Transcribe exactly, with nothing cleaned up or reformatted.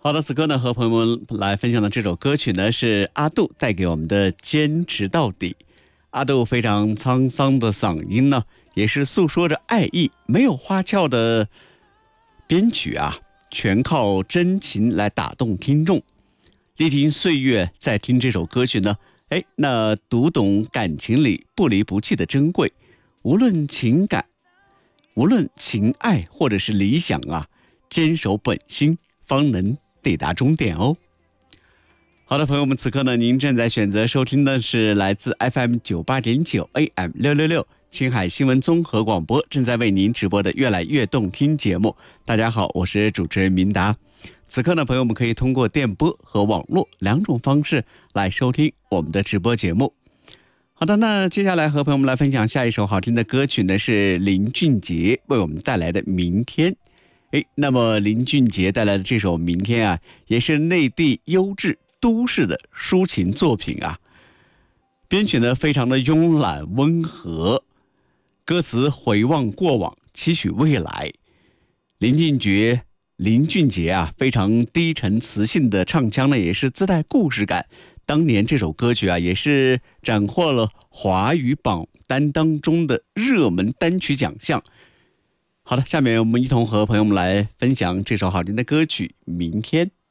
好的，此刻呢，和朋友们来分享的这首歌曲呢，是阿杜带给我们的《坚持到底》。阿杜非常沧桑的嗓音呢，也是诉说着爱意，没有花俏的编曲啊，全靠真情来打动听众。历经岁月再听这首歌曲呢，哎，那读懂感情里不离不弃的珍贵，无论情感，无论情爱或者是理想啊，坚守本心，方能抵达终点哦。好的，朋友们，此刻呢，您正在选择收听的是来自 F M 九八点九 A M 六六六青海新闻综合广播正在为您直播的越来越动听节目。大家好，我是主持人明达。此刻呢，朋友们可以通过电波和网络两种方式来收听我们的直播节目。好的，那接下来和朋友们来分享下一首好听的歌曲呢，是林俊杰为我们带来的《明天》。诶，那么林俊杰带来的这首《明天》啊，也是内地优质都市的抒情作品啊，编曲呢非常的慵懒温和，歌词回望过往，期许未来。林俊杰林俊杰啊，非常低沉磁性的唱腔呢，也是自带故事感。当年这首歌曲啊，也是斩获了华语榜单当中的热门单曲奖项。好的，下面我们一同和朋友们来分享这首好听的歌曲《明天》。